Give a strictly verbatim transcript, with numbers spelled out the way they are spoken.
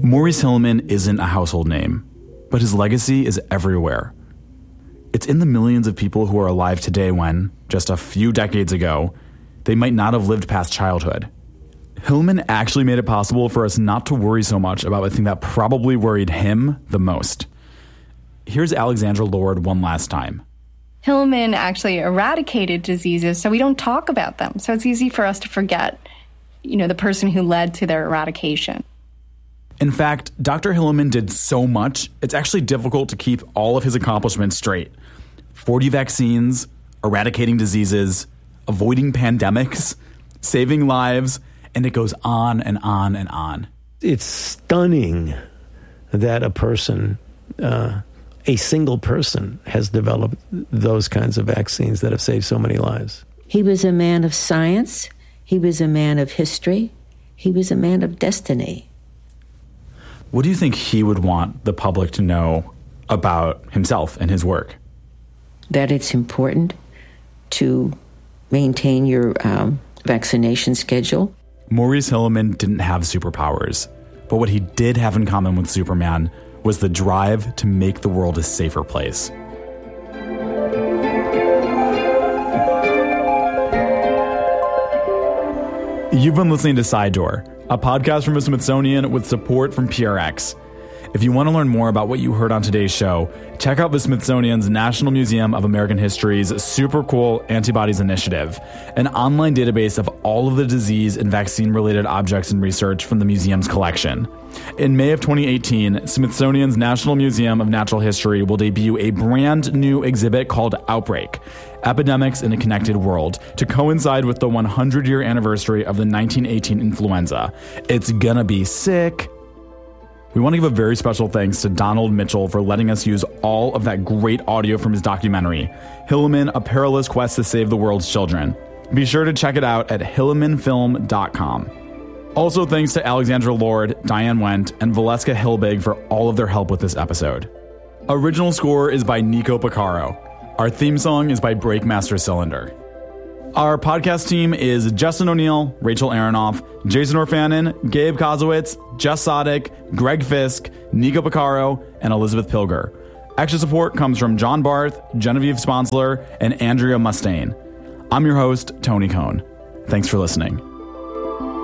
Maurice Hilleman isn't a household name, but his legacy is everywhere. It's in the millions of people who are alive today when, just a few decades ago, they might not have lived past childhood. Hilleman actually made it possible for us not to worry so much about the thing that probably worried him the most. Here's Alexandra Lord one last time. Hilleman actually eradicated diseases, so we don't talk about them. So it's easy for us to forget, you know, the person who led to their eradication. In fact, Doctor Hilleman did so much, it's actually difficult to keep all of his accomplishments straight. forty vaccines, eradicating diseases, avoiding pandemics, saving lives, and it goes on and on and on. It's stunning that a person, uh, a single person, has developed those kinds of vaccines that have saved so many lives. He was a man of science. He was a man of history. He was a man of destiny. What do you think he would want the public to know about himself and his work? That it's important to maintain your um, vaccination schedule. Maurice Hilleman didn't have superpowers, but what he did have in common with Superman was the drive to make the world a safer place. You've been listening to Side Door, a podcast from the Smithsonian with support from P R X. If you want to learn more about what you heard on today's show, check out the Smithsonian's National Museum of American History's super cool Antibodies Initiative, an online database of all of the disease and vaccine-related objects and research from the museum's collection. In May of twenty eighteen, Smithsonian's National Museum of Natural History will debut a brand new exhibit called Outbreak: Epidemics in a Connected World, to coincide with the one hundred year anniversary of the nineteen eighteen influenza. It's gonna be sick. We want to give a very special thanks to Donald Mitchell for letting us use all of that great audio from his documentary, Hilleman, A Perilous Quest to Save the World's Children. Be sure to check it out at hilleman film dot com. Also, thanks to Alexandra Lord, Diane Wendt, and Valeska Hilbig for all of their help with this episode. Original score is by Nico Picaro. Our theme song is by Breakmaster Cylinder. Our podcast team is Justin O'Neill, Rachel Aronoff, Jason Orfanon, Gabe Kozowitz, Jess Sodick, Greg Fisk, Nico Picaro, and Elizabeth Pilger. Extra support comes from John Barth, Genevieve Sponsler, and Andrea Mustaine. I'm your host, Tony Cohn. Thanks for listening.